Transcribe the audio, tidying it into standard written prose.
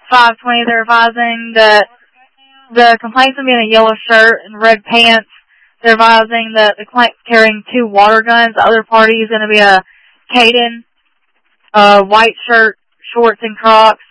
520, they're advising that the complaints will be in a yellow shirt and red pants. They're advising that the complaint's carrying 2 water guns. The other party is going to be a Caden, white shirt, shorts, and Crocs.